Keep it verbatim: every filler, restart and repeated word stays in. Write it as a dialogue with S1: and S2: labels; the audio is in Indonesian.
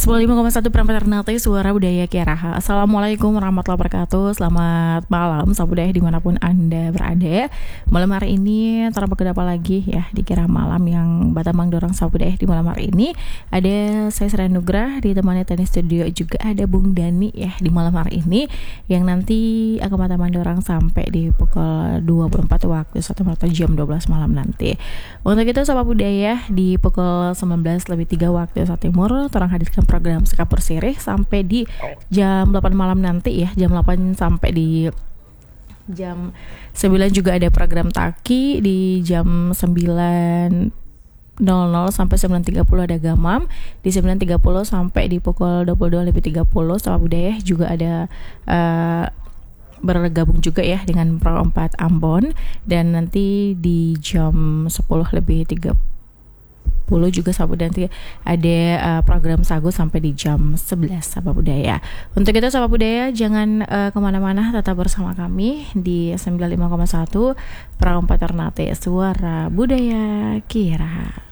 S1: sembilan puluh lima koma satu Perempat Ternate, Suara Budaya Kiaraha. Assalamualaikum warahmatullahi wabarakatuh. Selamat malam Sahabat Budaya dimanapun Anda berada. Malam hari ini terdapat kedapa lagi ya di Kiaraha Malam yang Batamang dorong Sahabat Budaya. Di malam hari ini ada saya Sera Nugrah, ditemani teknik studio juga ada Bung Dani ya di malam hari ini, yang nanti akan Batamang dorong sampai di pukul dua puluh empat waktu satu atau jam dua belas malam nanti. Untuk itu Sahabat Budaya, di pukul sembilan belas lebih tiga waktu Indonesia Timur terang hadirkan program Sekapur Sirih sampai di jam delapan malam nanti ya. Jam delapan sampai di jam sembilan juga ada program Taki. Di jam sembilan nol nol sampai sembilan tiga puluh ada Gamam. Di sembilan tiga puluh sampai di pukul dua puluh dua lebih tiga puluh Sahabat Budaya juga ada uh, bergabung juga ya dengan Pro empat Ambon. Dan nanti di jam sepuluh lebih tiga puluh juga Sahabat, nanti ada uh, program Sagu sampai di jam sebelas Sahabat Budaya. Untuk itu Sahabat Budaya jangan uh, kemana-mana, tetap bersama kami di sembilan puluh lima koma satu Pro empat Ternate, Suara Budaya Kiaraha.